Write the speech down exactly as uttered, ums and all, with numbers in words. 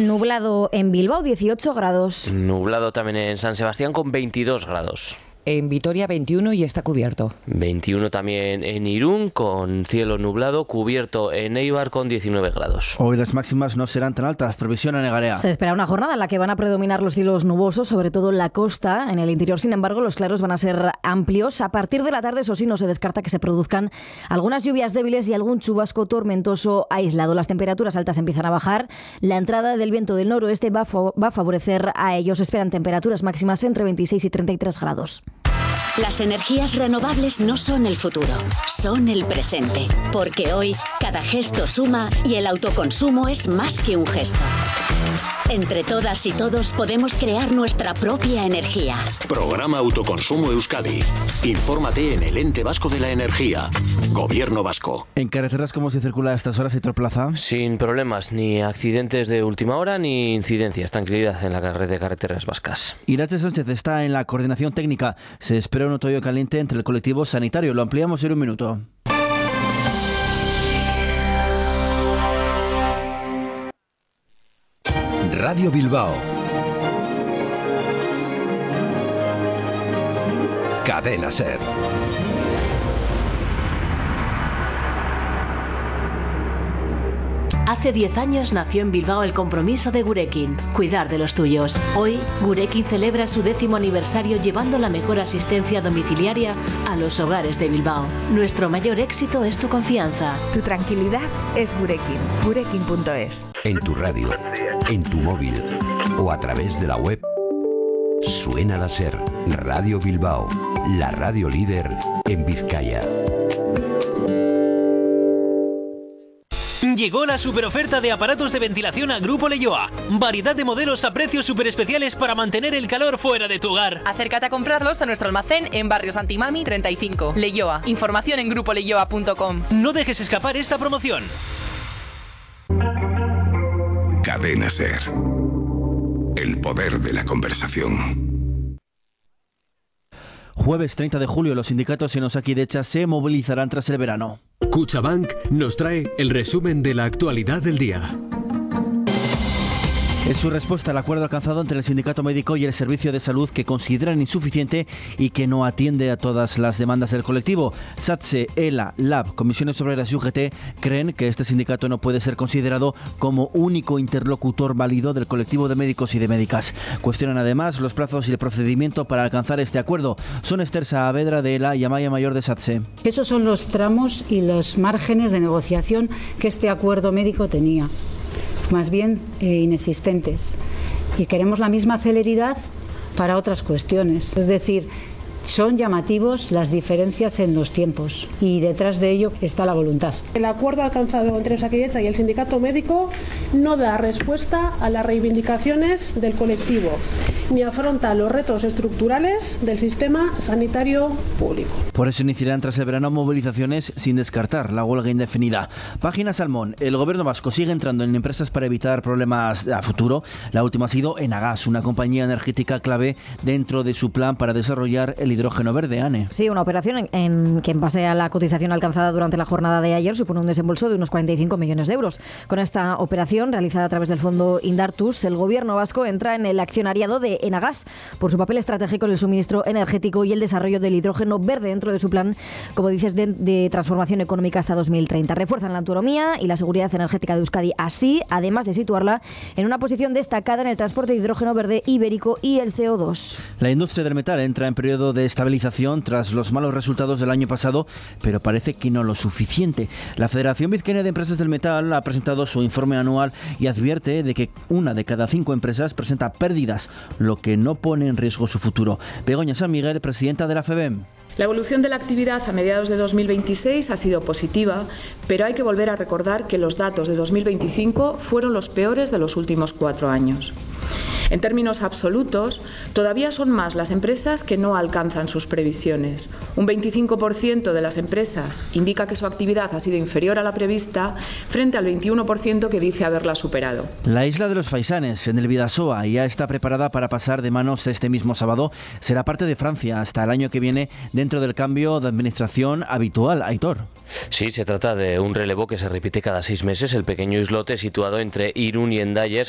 Nublado en Bilbao, dieciocho grados. Nublado también en San Sebastián con veintidós grados. En Vitoria veintiuno y está cubierto. veintiuno también en Irún con cielo nublado, cubierto en Eibar con diecinueve grados. Hoy las máximas no serán tan altas, previsión a Negarea. Se espera una jornada en la que van a predominar los cielos nubosos, sobre todo en la costa. En el interior, sin embargo, los claros van a ser amplios. A partir de la tarde, eso sí, no se descarta que se produzcan algunas lluvias débiles y algún chubasco tormentoso aislado. Las temperaturas altas empiezan a bajar. La entrada del viento del noroeste va a, fa- va a favorecer a ellos. Esperan temperaturas máximas entre veintiséis y treinta y tres grados. Las energías renovables no son el futuro, son el presente. Porque hoy, cada gesto suma y el autoconsumo es más que un gesto. Entre todas y todos podemos crear nuestra propia energía. Programa Autoconsumo Euskadi. Infórmate en el Ente Vasco de la Energía. Gobierno Vasco. En carreteras, ¿cómo se circula a estas horas, Aitor Plaza? Sin problemas, ni accidentes de última hora ni incidencias. Tranquilidad en la red de carreteras vascas. Irache Sánchez está en la coordinación técnica. Se espera un otoño caliente entre el colectivo sanitario. Lo ampliamos en un minuto. Radio Bilbao. Cadena SER. Hace diez años nació en Bilbao el compromiso de Gurekin, cuidar de los tuyos. Hoy, Gurekin celebra su décimo aniversario llevando la mejor asistencia domiciliaria a los hogares de Bilbao. Nuestro mayor éxito es tu confianza. Tu tranquilidad es Gurekin. Gurekin punto es. En tu radio, en tu móvil o a través de la web. Suena la SER, Radio Bilbao, la radio líder en Vizcaya. Llegó la superoferta de aparatos de ventilación a Grupo Leioa. Variedad de modelos a precios super especiales para mantener el calor fuera de tu hogar. Acércate a comprarlos a nuestro almacén en Barrio Santimami treinta y cinco. Leioa. Información en grupo leioa punto com. No dejes escapar esta promoción. Cadena SER. El poder de la conversación. Jueves treinta de julio, los sindicatos en Osakidetza se movilizarán tras el verano. Cuchabank nos trae el resumen de la actualidad del día. Es su respuesta al acuerdo alcanzado entre el sindicato médico y el servicio de salud, que consideran insuficiente y que no atiende a todas las demandas del colectivo. SATSE, ELA, LAB, Comisiones Obreras y U G T creen que este sindicato no puede ser considerado como único interlocutor válido del colectivo de médicos y de médicas. Cuestionan además los plazos y el procedimiento para alcanzar este acuerdo. Son Esther Saavedra de ELA y Amaya Mayor de SATSE. Esos son los tramos y los márgenes de negociación que este acuerdo médico tenía. Más bien eh, inexistentes, y queremos la misma celeridad para otras cuestiones, es decir, son llamativos las diferencias en los tiempos y detrás de ello está la voluntad. El acuerdo alcanzado entre Osakidetza y el sindicato médico no da respuesta a las reivindicaciones del colectivo ni afronta los retos estructurales del sistema sanitario público. Por eso iniciarán tras el verano movilizaciones sin descartar la huelga indefinida. Página Salmón. El gobierno vasco sigue entrando en empresas para evitar problemas a futuro. La última ha sido Enagas, una compañía energética clave dentro de su plan para desarrollar el hidrógeno verde. Ane. Sí, una operación en, en que en base a la cotización alcanzada durante la jornada de ayer supone un desembolso de unos cuarenta y cinco millones de euros. Con esta operación realizada a través del fondo Indartus, el gobierno vasco entra en el accionariado de Enagas por su papel estratégico en el suministro energético y el desarrollo del hidrógeno verde dentro de su plan, como dices, de, de transformación económica hasta dos mil treinta. Refuerzan la autonomía y la seguridad energética de Euskadi así, además de situarla en una posición destacada en el transporte de hidrógeno verde ibérico y el C O dos. La industria del metal entra en periodo de estabilización tras los malos resultados del año pasado, pero parece que no lo suficiente. La Federación Vizcaína de Empresas del Metal ha presentado su informe anual y advierte de que una de cada cinco empresas presenta pérdidas, lo que no pone en riesgo su futuro. Begoña San Miguel, presidenta de la FEBEM. La evolución de la actividad a mediados de dos mil veintiséis ha sido positiva, pero hay que volver a recordar que los datos de dos mil veinticinco fueron los peores de los últimos cuatro años. En términos absolutos, todavía son más las empresas que no alcanzan sus previsiones. Un veinticinco por ciento de las empresas indica que su actividad ha sido inferior a la prevista, frente al veintiuno por ciento que dice haberla superado. La isla de los Faisanes, en el Bidasoa, ya está preparada para pasar de manos este mismo sábado. Será parte de Francia hasta el año que viene, dentro del cambio de administración habitual. Aitor. Sí, se trata de un relevo que se repite cada seis meses. El pequeño islote situado entre Irún y Hendaya